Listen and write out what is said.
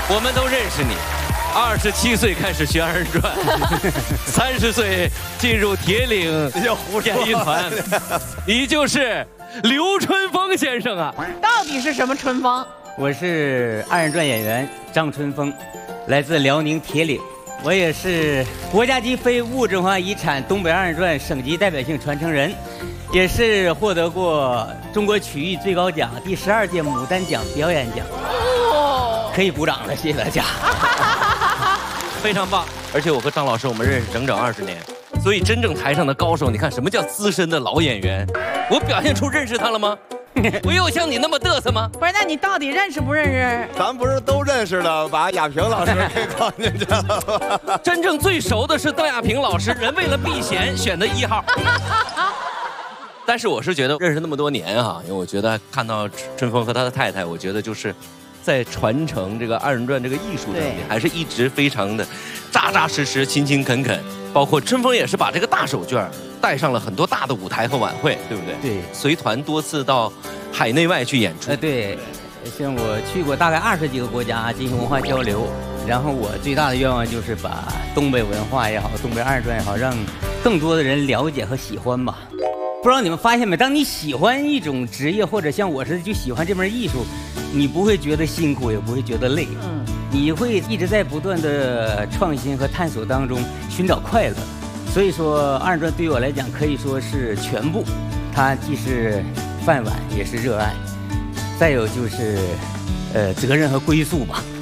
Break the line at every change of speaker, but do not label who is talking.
我们都认识你。27岁开始学二人转，30岁进入铁岭演艺团，你就是刘春风先生啊！
到底是什么春风？
我是二人转演员张春风，来自辽宁铁岭。我也是国家级非物质文化遗产东北二人转省级代表性传承人，也是获得过中国曲艺最高奖第12届牡丹奖表演奖。可以鼓掌了，谢谢大家。
非常棒，而且我和张老师我们认识整整20年，所以真正台上的高手，你看什么叫资深的老演员？我表现出认识他了吗？我有像你那么嘚瑟吗？
不是，那你到底认识不认识？
咱不是都认识的，把亚平老师给放进去了。
真正最熟的是邓亚萍老师，人为了避嫌选的1号。但是我是觉得认识那么多年啊，因为我觉得看到春风和他的太太，我觉得就是在传承这个二人转这个艺术上面，还是一直非常的扎扎实实、勤勤恳恳。包括春风也是把这个大手绢带上了很多大的舞台和晚会，对不对？
对，
随团多次到海内外去演出。
对，像我去过大概20几个国家进行文化交流，然后我最大的愿望就是把东北文化也好，东北二人转也好，让更多的人了解和喜欢吧。不知道你们发现没？当你喜欢一种职业，或者像我似的就喜欢这门艺术，你不会觉得辛苦，也不会觉得累，你会一直在不断的创新和探索当中寻找快乐。所以说，二人转对于我来讲可以说是全部，它既是饭碗，也是热爱，再有就是责任和归宿吧。